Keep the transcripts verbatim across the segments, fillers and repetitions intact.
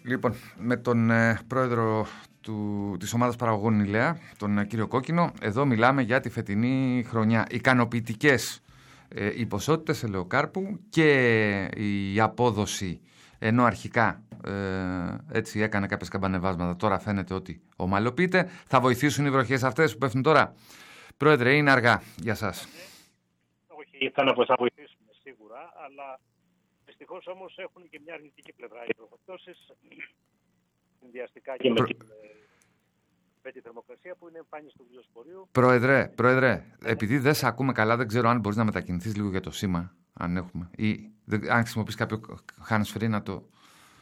Λοιπόν, με τον ε, πρόεδρο του, της ομάδας παραγωγών Ηλέα, τον ε, κύριο Κόκκινο, εδώ μιλάμε για τη φετινή χρονιά. Ικανοποιητικές ε, οι ποσότητες ελαιοκάρπου και η απόδοση, ενώ αρχικά ε, έτσι έκανε κάποιες καμπανεβάσματα, τώρα φαίνεται ότι ομαλοποιείται. Θα βοηθήσουν οι βροχές αυτές που πέφτουν τώρα? Πρόεδρε, είναι αργά για σας? Όχι, θα βοηθήσουν σίγουρα, αλλά δυστυχώς όμως έχουν και μια αρνητική πλευρά οι βροχοπτώσεις, συνδυαστικά και με, την, με τη θερμοκρασία που είναι εμφάνιση του βιοσπορείου. Πρόεδρε, πρόεδρε, επειδή δεν σε ακούμε καλά, δεν ξέρω αν μπορείς να μετακινηθείς λίγο για το σήμα, αν έχουμε, ή αν χρησιμοποιείς κάποιο hands free να το...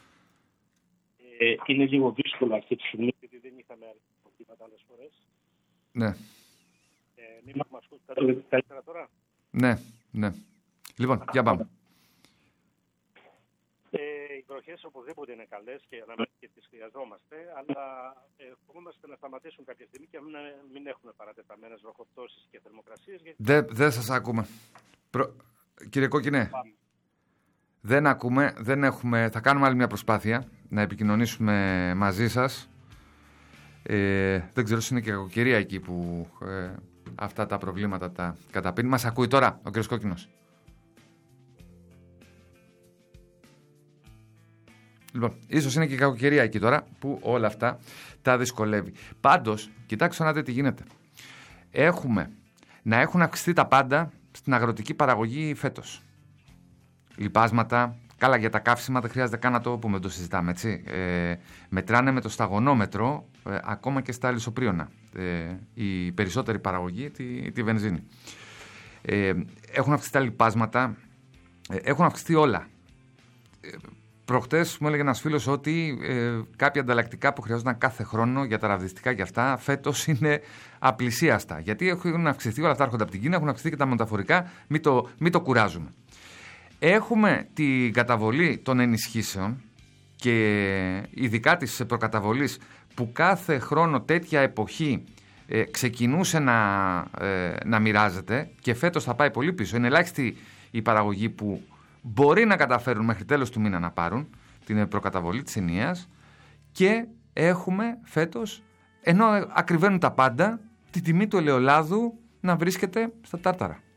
Ε, είναι λίγο δύσκολο αυτή τη στιγμή, γιατί δεν είχαμε αριθμητικά άλλες φορές. Ναι. Ε, μην μας ακούτε καλύτερα τώρα. Ναι, ναι. Λοιπόν, για πάμε. Ε, οι βροχές οπωσδήποτε είναι καλές και, και τις χρειαζόμαστε, αλλά ε, φοβόμαστε να σταματήσουν κάποια στιγμή και μην, μην έχουμε παρατεταμένες βροχοπτώσεις και θερμοκρασίες. Γιατί... Δεν δε σας ακούμε. Προ... Κύριε Κόκκινε, δεν ακούμε, δεν έχουμε... Θα κάνουμε άλλη μια προσπάθεια να επικοινωνήσουμε μαζί σας. Ε, δεν ξέρω, είναι και κακοκαιρία εκεί που ε, αυτά τα προβλήματα τα καταπίνει. Μας ακούει τώρα ο κύριος Κόκκινος? Λοιπόν, ίσως είναι και η κακοκαιρία εκεί τώρα που όλα αυτά τα δυσκολεύει. Πάντως, κοιτάξτε να δείτε τι γίνεται. Έχουμε να έχουν αυξηθεί τα πάντα στην αγροτική παραγωγή φέτος. Λιπάσματα, καλά για τα καύσιμα δεν χρειάζεται καν να το πούμε, το συζητάμε, έτσι. Ε, μετράνε με το σταγονόμετρο ε, ακόμα και στα λισοπρίωνα. Ε, η περισσότερη παραγωγή, τη, τη βενζίνη. Ε, έχουν αυξηθεί τα λιπάσματα, ε, έχουν αυξηθεί όλα. Ε, Προχτές μου έλεγε ένας φίλος ότι ε, κάποια ανταλλακτικά που χρειάζονταν κάθε χρόνο για τα ραβδιστικά και αυτά, φέτος είναι απλησίαστα. Γιατί έχουν αυξηθεί, όλα αυτά έρχονται από την Κίνα, έχουν αυξηθεί και τα μεταφορικά, μην το, μην το κουράζουμε. Έχουμε την καταβολή των ενισχύσεων και ειδικά της προκαταβολής που κάθε χρόνο τέτοια εποχή ε, ξεκινούσε να, ε, να μοιράζεται και φέτος θα πάει πολύ πίσω. Είναι ελάχιστη η παραγωγή που μπορεί να καταφέρουν μέχρι τέλος του μήνα να πάρουν την προκαταβολή της ενιαίας και έχουμε φέτος, ενώ ακριβένουν τα πάντα, τη τιμή του ελαιολάδου να βρίσκεται στα τάρταρα.